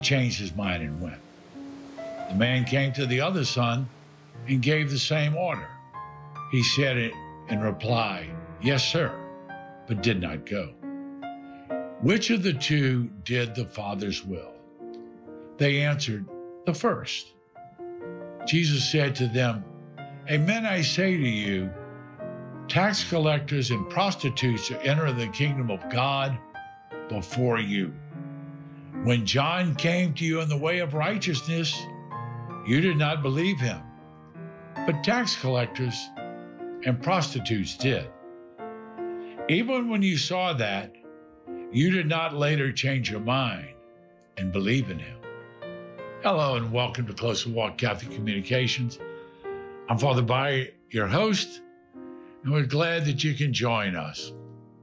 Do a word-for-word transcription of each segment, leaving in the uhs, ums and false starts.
changed his mind and went. The man came to the other son and gave the same order. He said it in reply, "Yes, sir," but did not go. Which of the two did the Father's will? They answered, "The first." Jesus said to them, "Amen, I say to you, tax collectors and prostitutes enter the kingdom of God before you. When John came to you in the way of righteousness, you did not believe him, but tax collectors and prostitutes did. Even when you saw that, you did not later change your mind and believe in him." Hello and welcome to Closer Walk Catholic Communications. I'm Father Bayer, your host, and we're glad that you can join us.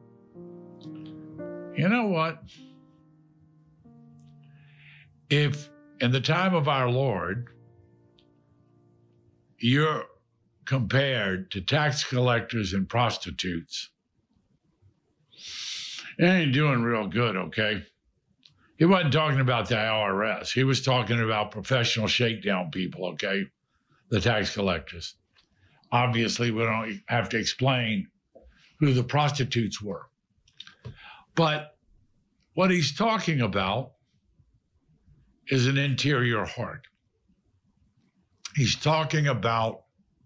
You know what? If in the time of our Lord, you're compared to tax collectors and prostitutes, it ain't doing real good, okay? He wasn't talking about the I R S. He was talking about professional shakedown people, okay? The tax collectors. Obviously, we don't have to explain who the prostitutes were. But what he's talking about is an interior heart. He's talking about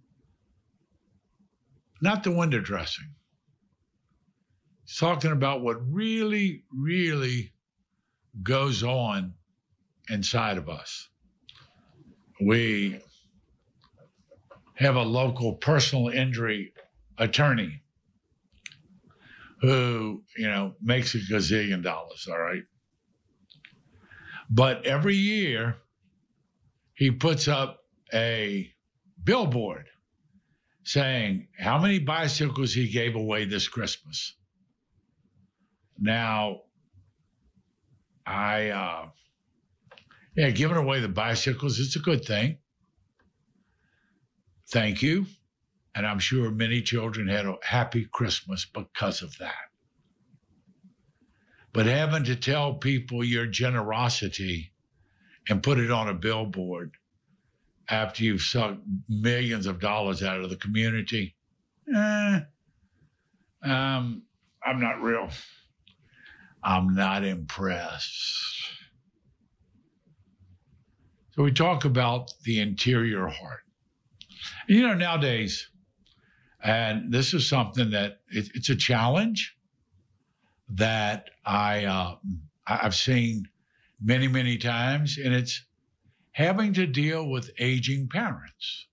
not the window dressing. He's talking about what really, really goes on inside of us. We have a local personal injury attorney who, you know, makes a gazillion dollars, all right? But every year, he puts up a billboard saying how many bicycles he gave away this Christmas. Now, I, uh, yeah, giving away the bicycles, it's a good thing. Thank you. And I'm sure many children had a happy Christmas because of that. But having to tell people your generosity and put it on a billboard after you've sucked millions of dollars out of the community, eh, um, I'm not real. I'm not impressed. So we talk about the interior heart. You know, nowadays, and this is something that it, it's a challenge that I, uh, I've seen many, many times, and it's having to deal with aging parents.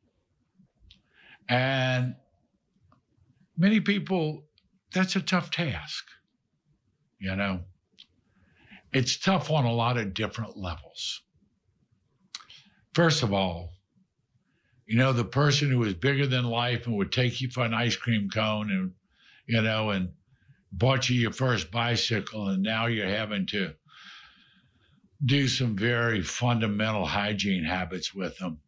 And many people, that's a tough task. You know, it's tough on a lot of different levels. First of all, you know, the person who is bigger than life and would take you for an ice cream cone and, you know, and bought you your first bicycle, and now you're having to do some very fundamental hygiene habits with them.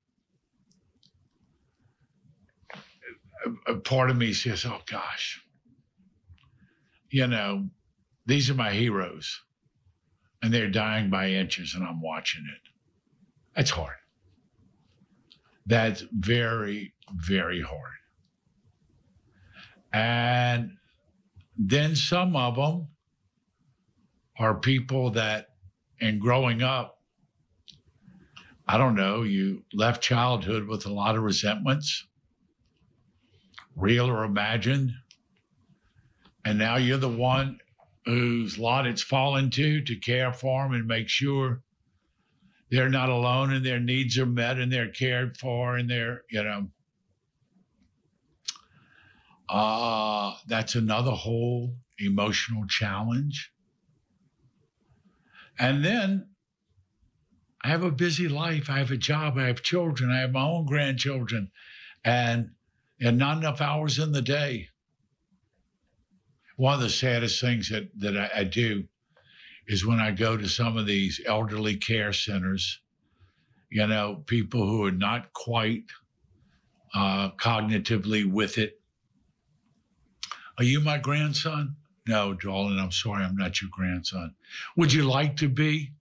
A part of me says, oh gosh, you know, these are my heroes, and they're dying by inches, and I'm watching it. That's hard. That's very, very hard. And then some of them are people that, in growing up, I don't know, you left childhood with a lot of resentments, real or imagined, and now you're the one whose lot it's fallen to to care for them and make sure they're not alone and their needs are met and they're cared for and they're, you know, uh, that's another whole emotional challenge. And then I have a busy life. I have a job. I have children. I have my own grandchildren, and, and not enough hours in the day. One of the saddest things that, that I, I do is when I go to some of these elderly care centers, you know, people who are not quite uh, cognitively with it. Are you my grandson? No, darling, I'm sorry, I'm not your grandson. Would you like to be?